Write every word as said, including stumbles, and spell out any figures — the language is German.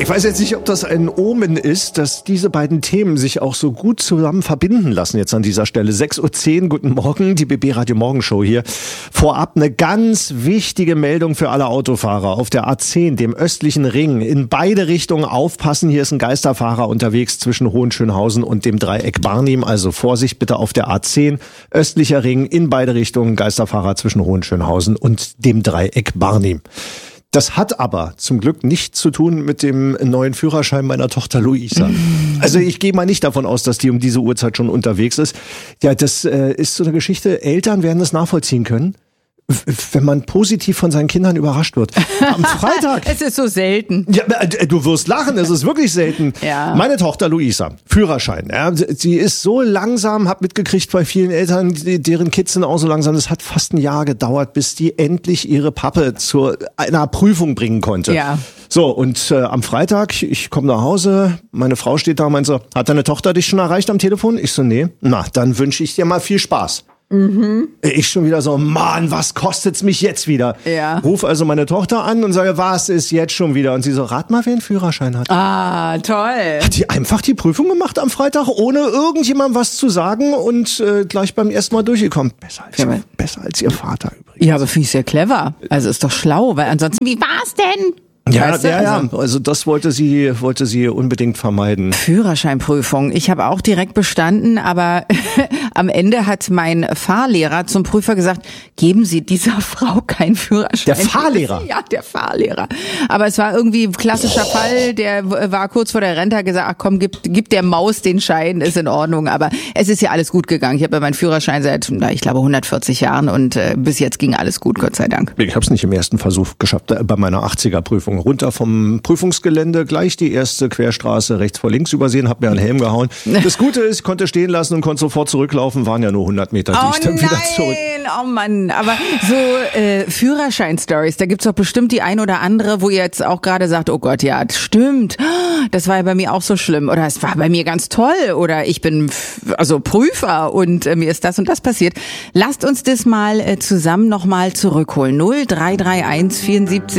weiß jetzt nicht, ob das ein Omen ist, dass diese beiden Themen sich auch so gut zusammen verbinden lassen jetzt an dieser Stelle. sechs Uhr zehn, guten Morgen, die B B Radio Morgenshow hier. Vorab eine ganz wichtige Meldung für alle Autofahrer. Auf der A zehn, dem östlichen Ring, in beide Richtungen aufpassen. Hier ist ein Geisterfahrer unterwegs zwischen Hohenschönhausen und dem Dreieck Barnim. Also Vorsicht bitte auf der A zehn, östlicher Ring, in beide Richtungen, Geisterfahrer zwischen Hohenschönhausen und dem Dreieck Barnim. Das hat aber zum Glück nichts zu tun mit dem neuen Führerschein meiner Tochter Luisa. Also ich gehe mal nicht davon aus, dass die um diese Uhrzeit schon unterwegs ist. Ja, das äh, ist so eine Geschichte, Eltern werden das nachvollziehen können, wenn man positiv von seinen Kindern überrascht wird. Am Freitag. Es ist so selten. Ja, du wirst lachen, es ist wirklich selten. Ja. Meine Tochter Luisa, Führerschein. Ja, sie ist so langsam, hab mitgekriegt bei vielen Eltern, die, deren Kids sind auch so langsam. Es hat fast ein Jahr gedauert, bis die endlich ihre Pappe zu einer Prüfung bringen konnte. Ja. So, und äh, am Freitag, ich komme nach Hause, meine Frau steht da und meint so, hat deine Tochter dich schon erreicht am Telefon? Ich so, nee. Na, dann wünsche ich dir mal viel Spaß. Mhm. Ich schon wieder so, Mann, was kostet's mich jetzt wieder? Ja. Ruf also meine Tochter an und sage, was ist jetzt schon wieder? Und sie so, rat mal, wer einen Führerschein hat. Ah, toll. Hat die einfach die Prüfung gemacht am Freitag, ohne irgendjemandem was zu sagen und äh, gleich beim ersten Mal durchgekommen. Besser als, Ja, besser als ihr Vater übrigens. Ja, aber finde ich sehr clever. Also ist doch schlau, weil ansonsten, wie war's denn? Ja, Weißt du, ja, ja. also- Also das wollte sie, wollte sie unbedingt vermeiden. Führerscheinprüfung. Ich habe auch direkt bestanden, aber am Ende hat mein Fahrlehrer zum Prüfer gesagt, geben Sie dieser Frau keinen Führerschein. Der Fahrlehrer? Ja, der Fahrlehrer. Aber es war irgendwie ein klassischer oh. Fall, der war kurz vor der Rente, hat gesagt, ach komm, gib, gib der Maus den Schein, ist in Ordnung. Aber es ist ja alles gut gegangen. Ich habe ja meinen Führerschein seit, na, ich glaube, hundertvierzig Jahren und äh, bis jetzt ging alles gut, Gott sei Dank. Ich habe es nicht im ersten Versuch geschafft, bei meiner achtziger-Prüfung. Runter vom Prüfungsgelände, gleich die erste Querstraße rechts vor links übersehen, hab mir einen Helm gehauen. Das Gute ist, ich konnte stehen lassen und konnte sofort zurücklaufen, waren ja nur hundert Meter, die oh ich dann nein, wieder zurück. Oh Mann, aber so äh, Führerschein-Stories, da gibt's doch bestimmt die ein oder andere, wo ihr jetzt auch gerade sagt, oh Gott, ja, das stimmt, das war ja bei mir auch so schlimm oder es war bei mir ganz toll oder ich bin also Prüfer und äh, mir ist das und das passiert. Lasst uns das mal äh, zusammen nochmal zurückholen. null drei drei eins vierundsiebzig